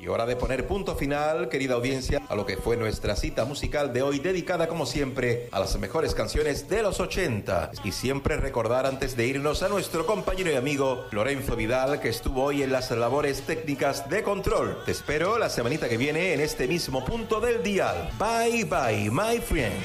Y hora de poner punto final, querida audiencia, a lo que fue nuestra cita musical de hoy, dedicada como siempre a las mejores canciones de los 80. Y siempre recordar antes de irnos a nuestro compañero y amigo Lorenzo Vidal, que estuvo hoy en las labores técnicas de control. Te espero la semanita que viene en este mismo punto del dial. Bye bye, my friends.